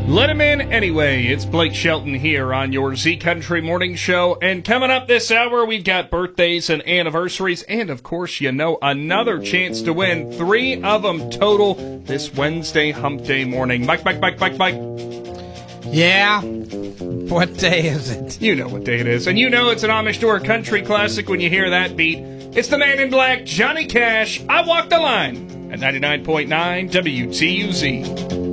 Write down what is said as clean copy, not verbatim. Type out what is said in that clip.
Let him in anyway. It's Blake Shelton here on your Z Country Morning Show. And coming up this hour, we've got birthdays and anniversaries. And, of course, another chance to win. 3 of them total this Wednesday hump day morning. Mike. Yeah? What day is it? You know what day it is. And you know it's an Amish Door country classic when you hear that beat. It's the Man in Black, Johnny Cash, I Walk the Line, at 99.9 WTUZ.